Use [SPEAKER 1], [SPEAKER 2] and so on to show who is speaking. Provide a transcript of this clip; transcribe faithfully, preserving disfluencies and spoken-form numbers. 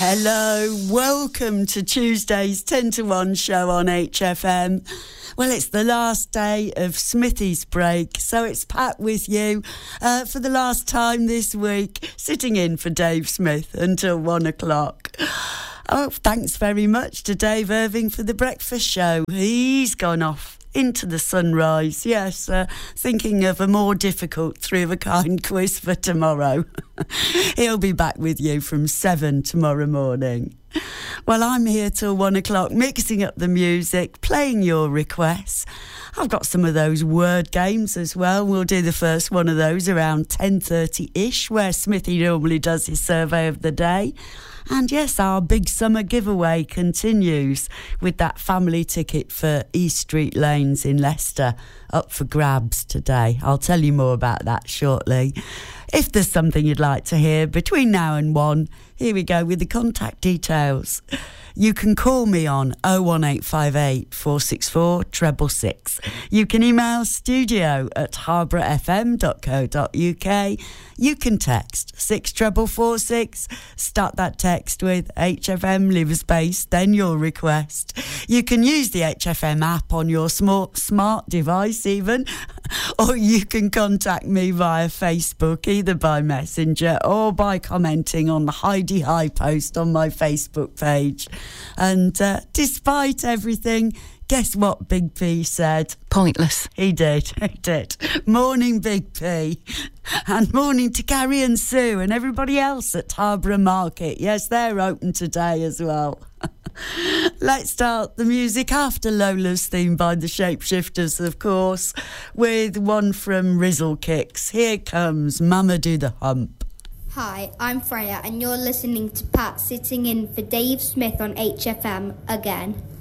[SPEAKER 1] Hello, welcome to Tuesday's ten to one show on H F M. Well, it's the last day of Smithy's break, so it's Pat with you uh, for the last time this week, sitting in for Dave Smith until one o'clock. Oh, thanks very much to Dave Irving for the breakfast show. He's gone off into the sunrise, yes, uh, thinking of a more difficult three of a kind quiz for tomorrow. He'll be back with you from seven tomorrow morning. Well, I'm here till one o'clock, mixing up the music, playing your requests. I've got some of those word games as well. We'll do the first one of those around ten thirty-ish, where Smithy normally does his survey of the day. And yes, our big summer giveaway continues with that family ticket for East Street Lanes in Leicester up for grabs today. I'll tell you more about that shortly. If there's something you'd like to hear between now and one, here we go with the contact details. You can call me on oh one eight five eight, four six four, six six six. You can email studio at harborough f m dot co dot u k. You can text six four four four six. Start that text with H F M, leave a space, then your request. You can use the H F M app on your smart, smart device even, or you can contact me via Facebook, either by Messenger or by commenting on the Heidi High post on my Facebook page. And uh, despite everything, guess what Big P said?
[SPEAKER 2] Pointless.
[SPEAKER 1] He did, he did. Morning, Big P. And morning to Gary and Sue and everybody else at Harborough Market. Yes, they're open today as well. Let's start the music after Lola's theme by the Shapeshifters, of course, with one from Rizzle Kicks. Here comes Mama Do the Hump.
[SPEAKER 3] Hi, I'm Freya and you're listening to Pat sitting in for Dave Smith on H F M again.